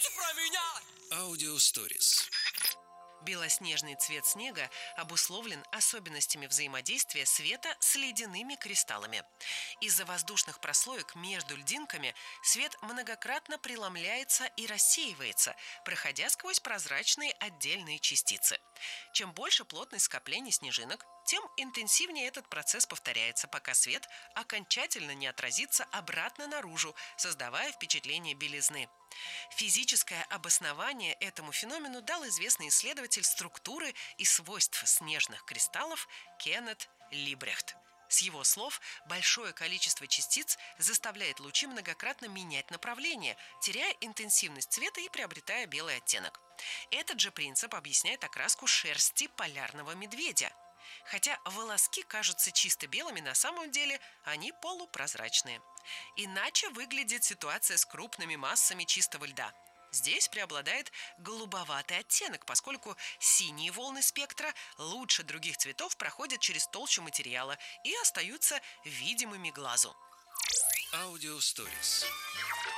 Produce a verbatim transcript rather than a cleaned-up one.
Забудьте про меня! Аудио Stories. Белоснежный цвет снега обусловлен особенностями взаимодействия света с ледяными кристаллами. Из-за воздушных прослоек между льдинками свет многократно преломляется и рассеивается, проходя сквозь прозрачные отдельные частицы. Чем больше плотность скоплений снежинок, тем интенсивнее этот процесс повторяется, пока свет окончательно не отразится обратно наружу, создавая впечатление белизны. Физическое обоснование этому феномену дал известный исследователь структуры и свойств снежных кристаллов Кеннет Либрехт. С его слов, большое количество частиц заставляет лучи многократно менять направление, теряя интенсивность цвета и приобретая белый оттенок. Этот же принцип объясняет окраску шерсти полярного медведя. Хотя волоски кажутся чисто белыми, на самом деле они полупрозрачные. Иначе выглядит ситуация с крупными массами чистого льда. Здесь преобладает голубоватый оттенок, поскольку синие волны спектра лучше других цветов проходят через толщу материала и остаются видимыми глазу. Аудио Stories.